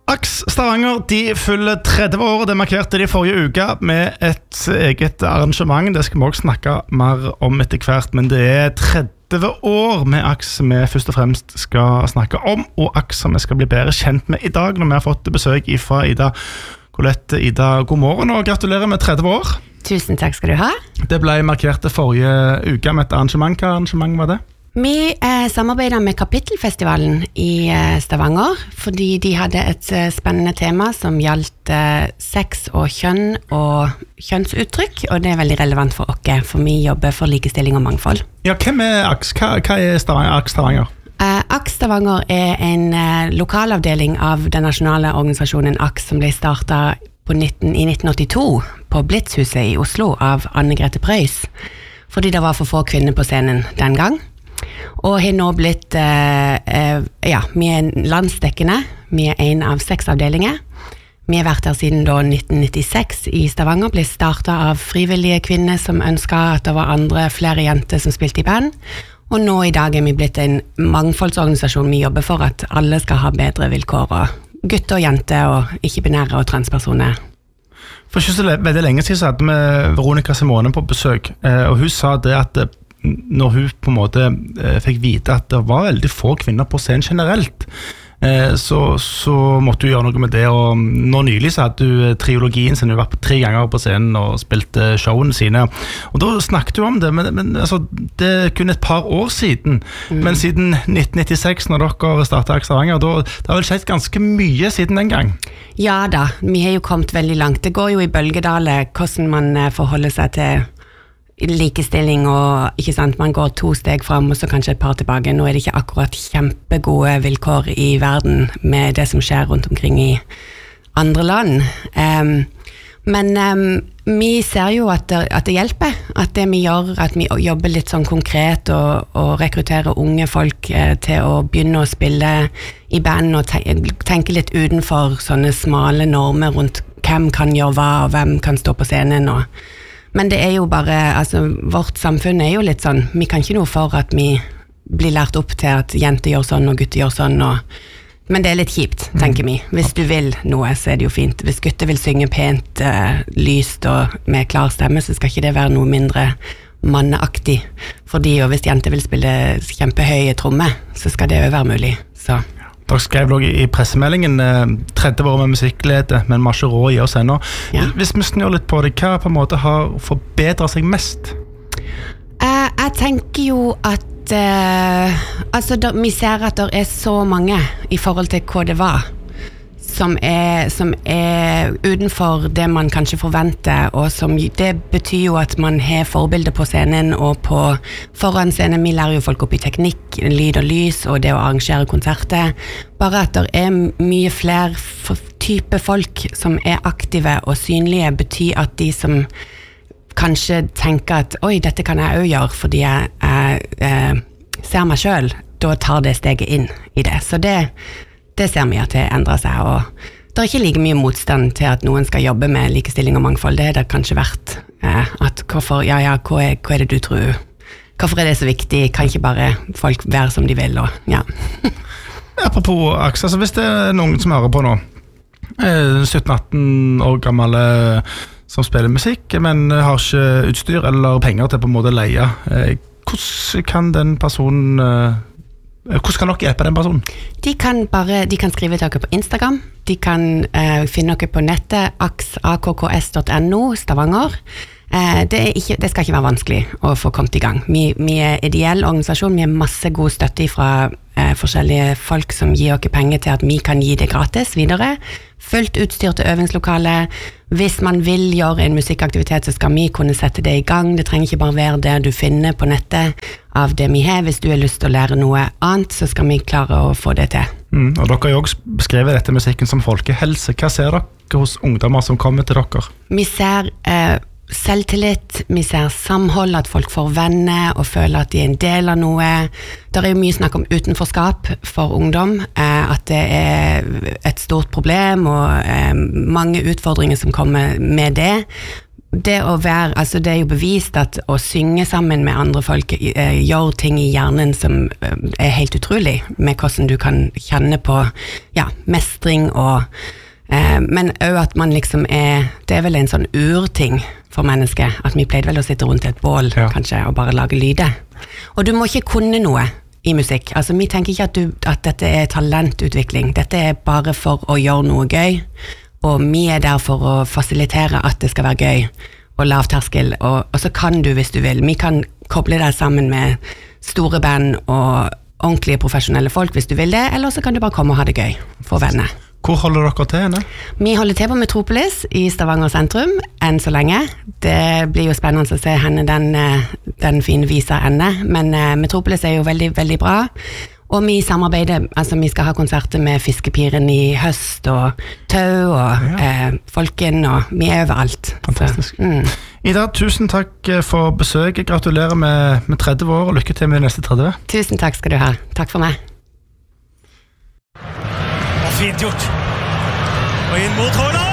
Aks Stavanger, de fyller 30 år, det markerte de forrige uke med et eget arrangement. Det skal vi også snakke mer om etter hvert, men det 30 år med Aks vi først og fremst skal snakke om, og Aks som vi skal bli bedre kjent med i dag, når vi har fått besøk fra Ida Colette. Ida, god morgen og gratulerer med 30 år. Tusen takk skal du ha. Det ble markert forrige uke med et arrangement. Hva arrangement var det? Vi samarbeidet med Kapittelfestivalen i Stavanger, fordi de hadde et spennende tema som gjaldt sex og kjønn og kjønnsuttrykk, og det veldig relevant for oss, for vi jobber for likestilling og mangfold. Ja, hvem Aks? Hva Stavanger, Aks Stavanger? Aks Stavanger en lokalavdeling av den nasjonale organisasjonen Aks, som ble startet i 1982 på Blitzhuset i Oslo av Anne-Grete Preus, fordi det var for få kvinner på scenen den gang. Og har nå blitt, vi landsdekkende, vi en av 6 avdelinger. Vi har vært her siden 1996 i Stavanger, ble startet av frivillige kvinner som ønsket at det var flere jenter som spilte i band. Og nå i dag vi blitt en mangfoldsorganisasjon. Vi jobber for at alle skal ha bedre vilkår, og gutter og jenter, og ikke-binære og transpersoner. For ikke så veldig lenge siden så hadde vi Veronica Simone på besøk, og hun sa det at når hun på en måte fikk vite at det var veldig få kvinner på scenen generelt, så måtte hun gjøre noe med det, og nå nylig så hadde hun triologien sin, hun var 3 ganger på scenen og spilte showene sine, og da snakket hun om det, men altså, det kun et par år siden, men siden 1996 når dere startet Aks Stavanger, det har vel skjedd ganske mye siden den gang? Ja da, vi har jo kommet veldig langt. Det går jo i bølgedaler hvordan man forholder seg til likestilling, og ikke sant, man går 2 steg frem og så kanskje et par tilbake. Nå det ikke akkurat kjempegode vilkår i verden med det som skjer rundt omkring i andre land. Men vi ser jo at det hjelper, at det vi gjør, at vi jobber litt sånn konkret og rekrutterer unge folk til å begynne å spille i band og tenke litt utenfor sånne smale normer rundt hvem kan gjøre hva og hvem kan stå på scenen men det jo bare, altså vårt samfunn jo litt sånn, vi kan ikke noe for at vi blir lært opp til at jenter gjør sånn og gutter gjør sånn, men det litt kjipt, tenker vi. Hvis du vil noe, så det jo fint. Hvis gutter vil synge pent, lyst og med klar stemme, så skal ikke det være noe mindre manneaktig. Fordi, og hvis jenter vil spille kjempehøye trommer, så skal det jo være mulig. Så. Dere skrev også i pressemeldingen 30 år med musikklede, men vi har ikke råd å gi oss ennå. Ja. Hvis vi snur litt på det, hva på en måte har forbedret seg mest? Jeg tenker jo at vi ser at det så mange i forhold til hva det var som utenfor det man kanskje forventer, og som det betyr jo at man har forbilder på scenen og foran scenen. Vi lærer jo folk opp i teknikk, lyd og lys og det å arrangere konserter. Bare at det mye flere type folk som aktive og synlige, betyr at de som kanskje tenker at oi, dette kan jeg også gjøre fordi jeg ser meg selv, da tar det steget inn i det. Så det ser vi at det endrer seg, og det ikke like mye motstand til at noen skal jobbe med likestilling og mangfold. Det kanskje vært at hvorfor, hva det du tror? Hvorfor det så viktig? Kan ikke bare folk være som de vil? Og, ja. Apropos Aks, altså hvis det noen som hører på nå, 17-18 år gammel som spiller musikk, men har ikke utstyr eller penger til på en måte leie, hvordan kan den personen hvordan kan dere hjelpe den personen? De kan skrive til dere på Instagram, de kan finne dere på nettet akks.no Stavanger. Det skal ikke være vanskelig å få kommet i gang. Vi ideell organisasjon, vi har masse god støtte fra forskjellige folk som gir dere penger til at vi kan gi det gratis videre. Fullt utstyr til øvingslokale. Hvis man vil gjøre en musikkaktivitet, så skal vi kunne sette det i gang. Det trenger ikke bare være det du finner på nettet av det vi har. Hvis du har lyst til å lære noe annet, så skal vi klare å få det til. Og dere har jo også beskrevet dette musikken som folkehelse. Hva ser dere hos ungdommer som kommer til dere? Vi ser selvtillit, vi ser samhold, at folk får venner og føler at de en del av noe. Det jo mye snakk om utenforskap for ungdom, at det et stort problem og mange utfordringer som kommer med det. det å være, altså det jo bevist at å synge sammen med andre folk gjør ting i hjernen som helt utrolig, med hvordan du kan kjenne på mestring og men også at man liksom det vel en sånn urting for mennesket, at vi pleide vel å sitte rundt et bål kanskje, og bare lage lyder. Og du må ikke kunne noe i musikk, altså vi tenker ikke at dette talentutvikling, dette bare for å gjøre noe gøy, og vi der for å fasilitere at det skal være gøy, og lav terskel, og så kan du hvis du vil, vi kan koble deg sammen med store band og ordentlige profesjonelle folk hvis du vil det, eller så kan du bare komme og ha det gøy for venner. Hvor holder dere til henne? Vi holder til på Metropolis i Stavanger sentrum, enn så lenge. Det blir jo spennende å se henne den fine visa ende, men Metropolis jo veldig, veldig bra. Og vi samarbeider, altså vi skal ha konserter med Fiskepiren i høst, og Tau, og Folken, og vi overalt. Fantastisk. Ida, tusen takk for besøket. Gratulerer med 30 år, og lykke til med de neste 30. Tusen takk skal du ha. Takk for meg. Fint gjort. Og inn mot Haaland!